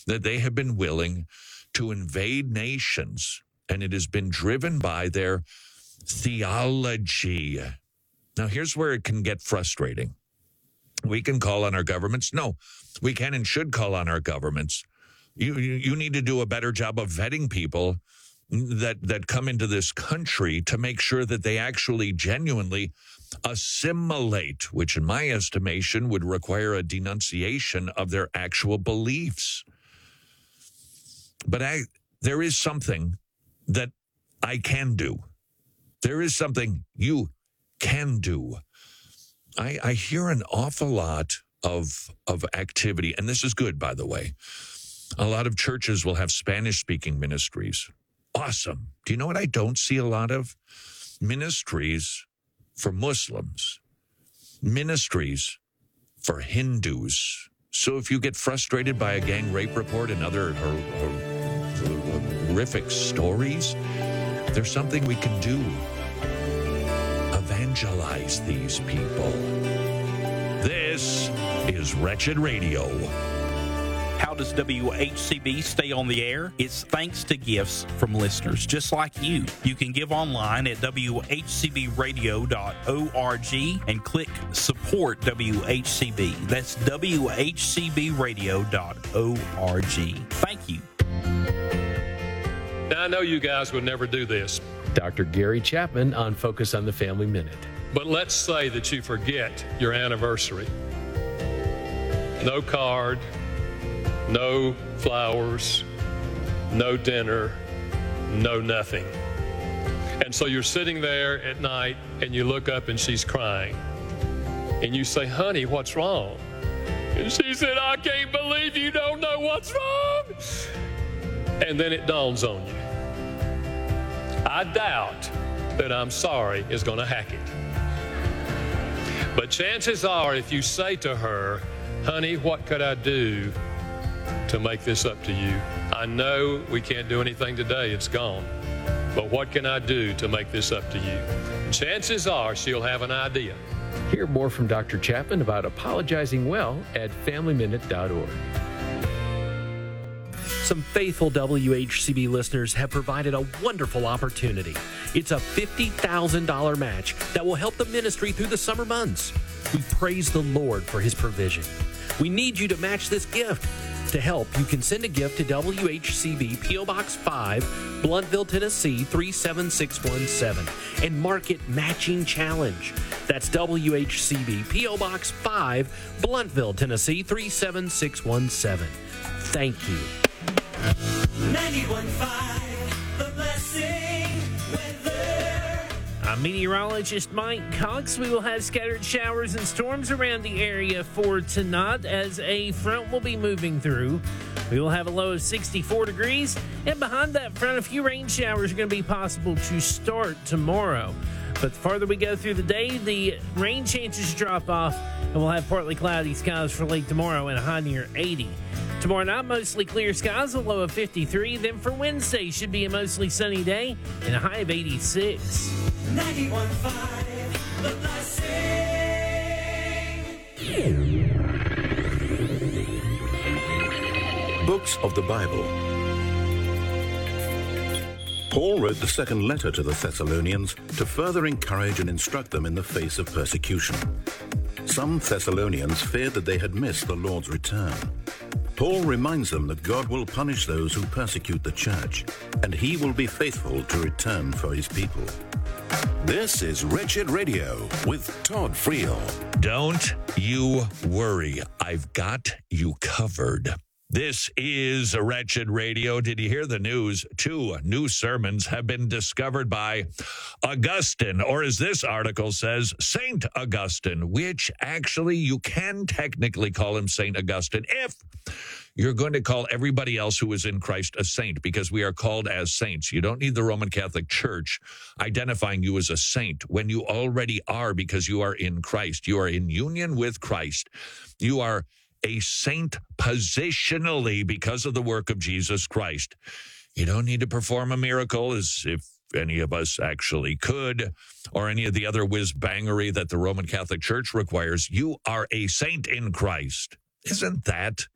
that they have been willing to invade nations, and it has been driven by their theology. Now, here's where it can get frustrating. We can call on our governments. No, we can and should call on our governments. You need to do a better job of vetting people that come into this country to make sure that they actually genuinely assimilate, which in my estimation would require a denunciation of their actual beliefs. But there is something that I can do. There is something you can do. I hear an awful lot of activity, and this is good, by the way. A lot of churches will have Spanish-speaking ministries. Awesome. Do you know what I don't see a lot of? Ministries for Muslims. Ministries for Hindus. So if you get frustrated by a gang rape report and other horrific stories, there's something we can do. Evangelize these people. This is Wretched Radio. How does WHCB stay on the air? It's thanks to gifts from listeners just like you. You can give online at WHCBradio.org and click Support WHCB. That's WHCBradio.org. Thank you. Now, I know you guys would never do this. Dr. Gary Chapman on Focus on the Family Minute. But let's say that you forget your anniversary. No card, no flowers, no dinner, no nothing. And so you're sitting there at night and you look up and she's crying. And you say, honey, what's wrong? And she said, I can't believe you don't know what's wrong. And then it dawns on you. I doubt that I'm sorry is going to hack it. But chances are, if you say to her, honey, what could I do to make this up to you? I know we can't do anything today. It's gone. But what can I do to make this up to you? Chances are she'll have an idea. Hear more from Dr. Chapman about apologizing well at FamilyMinute.org. Some faithful WHCB listeners have provided a wonderful opportunity. It's a $50,000 match that will help the ministry through the summer months. We praise the Lord for his provision. We need you to match this gift. To help, you can send a gift to WHCB P.O. Box 5, Blountville, Tennessee 37617, and mark it Matching Challenge. That's WHCB P.O. Box 5, Blountville, Tennessee 37617. Thank you. 91.5, The Blessing weather. I'm meteorologist Mike Cox. We will have scattered showers and storms around the area for tonight as a front will be moving through. We will have a low of 64 degrees, and behind that front, a few rain showers are going to be possible to start tomorrow. But the farther we go through the day, the rain chances drop off, and we'll have partly cloudy skies for late tomorrow and a high near 80. Tomorrow night, mostly clear skies, a low of 53. Then for Wednesday, should be a mostly sunny day and a high of 86. 91.5, The Blessing. Books of the Bible. Paul wrote the second letter to the Thessalonians to further encourage and instruct them in the face of persecution. Some Thessalonians feared that they had missed the Lord's return. Paul reminds them that God will punish those who persecute the church, and he will be faithful to return for his people. This is Wretched Radio with Todd Friel. Don't you worry. I've got you covered. This is Wretched Radio. Did you hear the news? 2 new sermons have been discovered by Augustine, or as this article says, Saint Augustine, which actually you can technically call him Saint Augustine if you're going to call everybody else who is in Christ a saint, because we are called as saints. You don't need the Roman Catholic Church identifying you as a saint when you already are, because you are in Christ. You are in union with Christ. You are a saint positionally because of the work of Jesus Christ. You don't need to perform a miracle, as if any of us actually could, or any of the other whiz-bangery that the Roman Catholic Church requires. You are a saint in Christ. Isn't that